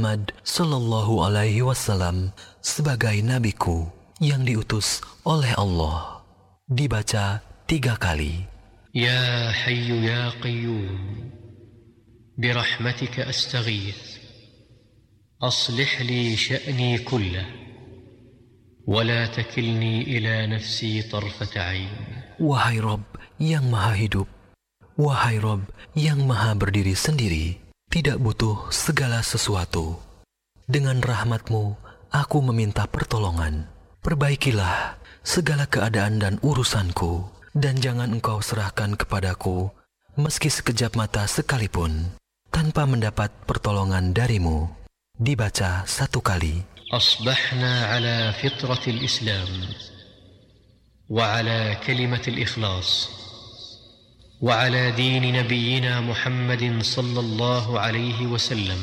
Muhammad sallallahu alaihi wasallam sebagai nabiku yang diutus oleh Allah. Dibaca 3 kali. Ya Hayyu Ya Qayyum, birahmatika astaghith, aslih li sya'ni kullah, wa la takilni ila nafsi tarfata 'ain. Wahai Rabb yang Maha Hidup, wahai Rabb yang Maha berdiri sendiri, tidak butuh segala sesuatu. Dengan rahmat-Mu, aku meminta pertolongan. Perbaikilah segala keadaan dan urusanku, dan jangan Engkau serahkan kepadaku, meski sekejap mata sekalipun, tanpa mendapat pertolongan dari-Mu. Dibaca 1 kali. Asbahna ala fitratil Islam, wa ala kalimatil ikhlas, wa ala dini nabiyyina Muhammadin sallallahu alaihi wasallam,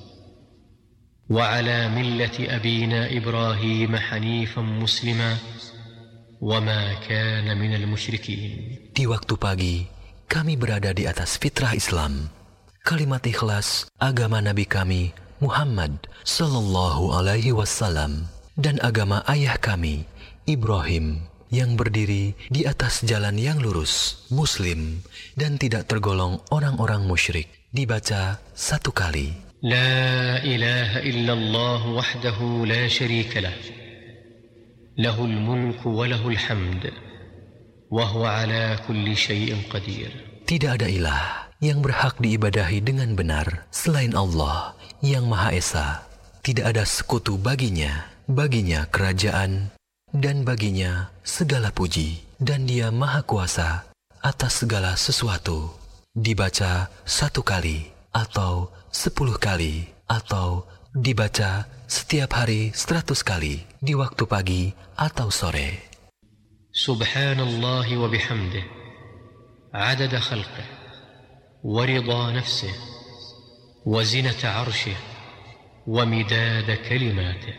wa ala millati abina Ibrahim hanifan muslima, wa ma kana minal musyrikin. Di waktu pagi, kami berada di atas fitrah Islam, kalimat ikhlas agama Nabi kami Muhammad sallallahu alaihi wasallam, dan agama ayah kami Ibrahim yang berdiri di atas jalan yang lurus, muslim, dan tidak tergolong orang-orang musyrik. Dibaca 1 kali. La ilaha illallah wahdahu la syarika lah, lahul mulku wa lahul hamd, wa huwa ala kulli syai'in qadir. Tidak ada ilah yang berhak diibadahi dengan benar selain Allah yang Maha Esa. Tidak ada sekutu baginya kerajaan, dan baginya segala puji, dan Dia Maha Kuasa atas segala sesuatu. Dibaca 1 kali, atau 10 kali, atau dibaca setiap hari 100 kali, di waktu pagi atau sore. Subhanallah wa bihamdih, adada khalqih, wa rida nafsih, wa zinata arshih, wa midada kalimatih.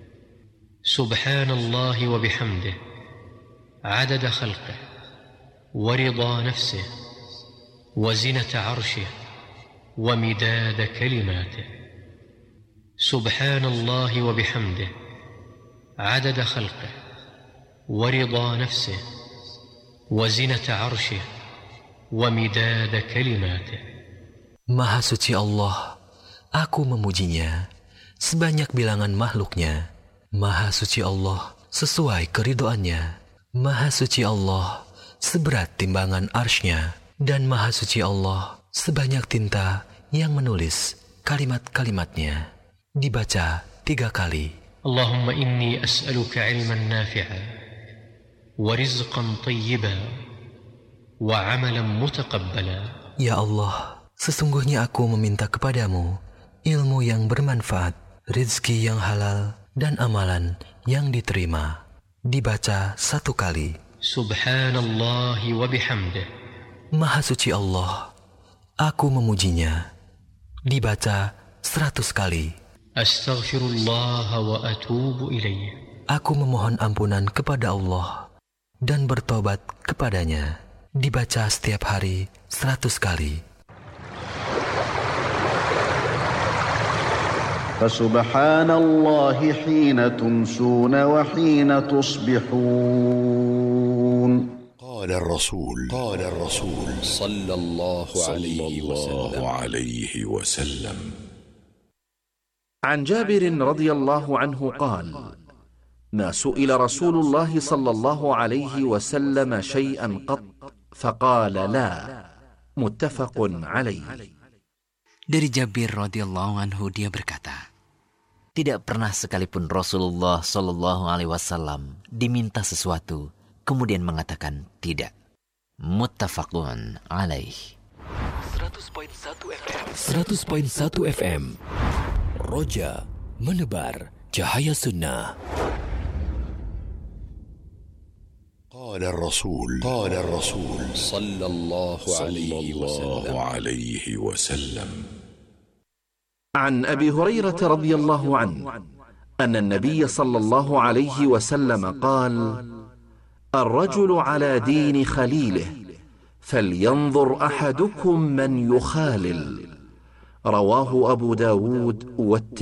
Subhanallah wa bihamdih, adada khalqih, wa rida nafsih, wa zinata arshih, wa midada kalimatih. Subhanallah wa bihamdih, adada khalqih, wa rida nafsih, wa zinata arshih, wa midada kalimatih. Maha suci Allah, aku memujinya sebanyak bilangan makhluknya. Maha suci Allah sesuai keridhoannya. Maha suci Allah seberat timbangan arsy-Nya, dan Maha suci Allah sebanyak tinta yang menulis kalimat-kalimatnya. Dibaca 3 kali. Allahumma inni as'aluka ilman nafi'a, wa rizqan tayyiba, wa amalan mutaqabbala. Ya Allah, sesungguhnya aku meminta kepadamu ilmu yang bermanfaat, rizki yang halal, dan amalan yang diterima. Dibaca 1 kali. Subhanallah wa bihamdih, Maha suci Allah, aku memujinya. Dibaca 100 kali. astaghfirullah wa atubu ilaih, Aku memohon ampunan kepada Allah dan bertobat kepadanya. Dibaca setiap hari 100 kali. فسبحان الله حين تمسون وحين تصبحون. قال الرسول صلى الله عليه وسلم. عن جابر رضي الله عنه قال: ما سئل رسول الله صلى الله عليه وسلم شيئا قط فقال لا. متفق عليه. Dari Jabir radhiyallahu anhu, dia berkata, tidak pernah sekalipun Rasulullah sallallahu alaihi wasallam diminta sesuatu kemudian mengatakan tidak. Muttafaqun alaih. 100.1 FM. Roja menebar cahaya sunnah. قال الرسول صلى الله عليه وسلم. عن أبي هريرة رضي الله عنه أن النبي صلى الله عليه وسلم قال: الرجل على دين خليله فلينظر أحدكم من يخالل. رواه أبو داود والترمذي.